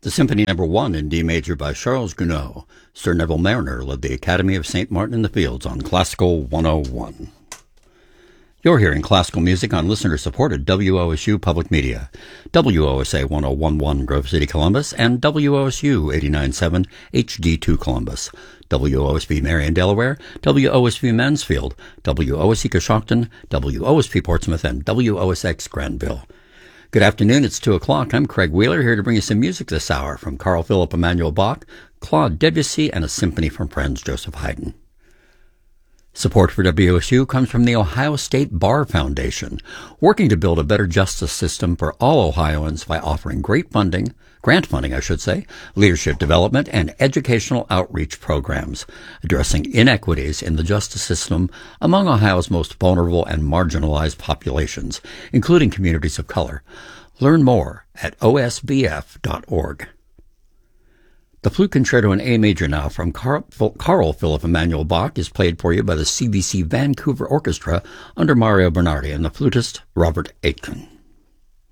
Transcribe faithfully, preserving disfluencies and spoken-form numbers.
The Symphony Number One in D major by Charles Gounod. Sir Neville Marriner led the Academy of Saint Martin in the Fields on Classical one oh one. You're hearing classical music on listener-supported W O S U Public Media, W O S A ten eleven Grove City, Columbus, and W O S U eighty-nine point seven H D two Columbus, W O S V Marion, Delaware, W O S V Mansfield, W O S E Coshocton, W O S P Portsmouth, and W O S X Granville. Good afternoon, it's two o'clock. I'm Craig Wheeler, here to bring you some music this hour from Carl Philipp Emanuel Bach, Claude Debussy, and a symphony from Franz Joseph Haydn. Support for W O S U comes from the Ohio State Bar Foundation, working to build a better justice system for all Ohioans by offering great funding, grant funding, I should say, leadership development, and educational outreach programs, addressing inequities in the justice system among Ohio's most vulnerable and marginalized populations, including communities of color. Learn more at O S B F dot org. The Flute Concerto in A major now from Carl, Carl Philipp Emanuel Bach is played for you by the C B C Vancouver Orchestra under Mario Bernardi and the flutist Robert Aitken.